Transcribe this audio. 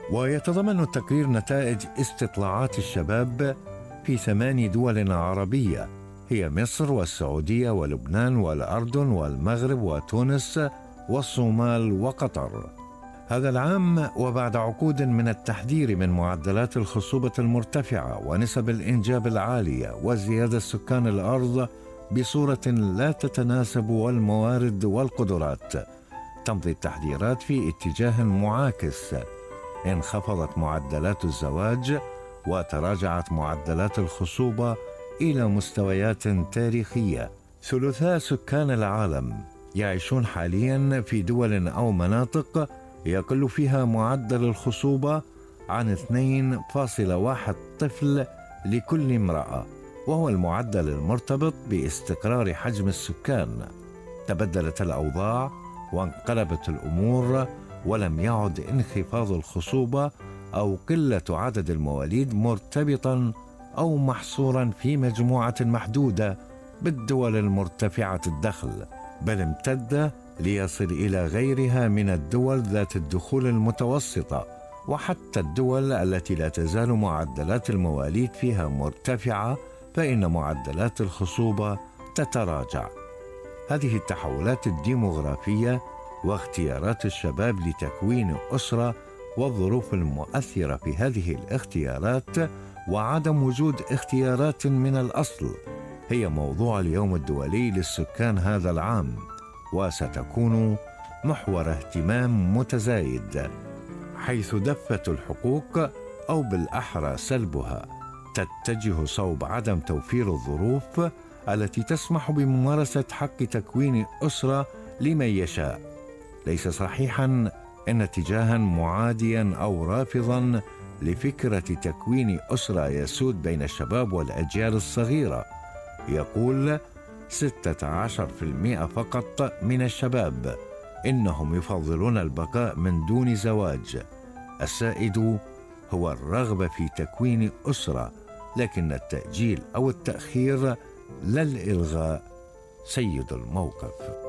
ويتضمن التقرير نتائج استطلاعات الشباب في 8 دول عربية، هي مصر والسعودية ولبنان والأردن والمغرب وتونس والصومال وقطر. هذا العام وبعد عقود من التحذير من معدلات الخصوبة المرتفعة ونسب الإنجاب العالية وزيادة سكان الأرض بصورة لا تتناسب والموارد والقدرات، تمضي التحذيرات في اتجاه معاكس. انخفضت معدلات الزواج وتراجعت معدلات الخصوبة إلى مستويات تاريخية. ثلثاء سكان العالم يعيشون حاليا في دول أو مناطق يقل فيها معدل الخصوبة عن 2.1 طفل لكل امرأة، وهو المعدل المرتبط باستقرار حجم السكان. تبدلت الأوضاع وانقلبت الأمور، ولم يعد انخفاض الخصوبة أو قلة عدد المواليد مرتبطا أو محصورا في مجموعة محدودة بالدول المرتفعة الدخل، بل امتد ليصل إلى غيرها من الدول ذات الدخول المتوسطة، وحتى الدول التي لا تزال معدلات المواليد فيها مرتفعة فإن معدلات الخصوبة تتراجع. هذه التحولات الديموغرافية واختيارات الشباب لتكوين أسرة والظروف المؤثرة في هذه الاختيارات وعدم وجود اختيارات من الأصل هي موضوع اليوم الدولي للسكان هذا العام، وستكون محور اهتمام متزايد، حيث دفة الحقوق أو بالأحرى سلبها تتجه صوب عدم توفير الظروف التي تسمح بممارسة حق تكوين أسرة لمن يشاء. ليس صحيحا أن اتجاها معاديا أو رافضا لفكرة تكوين أسرة يسود بين الشباب والأجيال الصغيرة. يقول 16% فقط من الشباب إنهم يفضلون البقاء من دون زواج. السائد هو الرغبة في تكوين أسرة، لكن التأجيل أو التأخير لا الإلغاء سيد الموقف.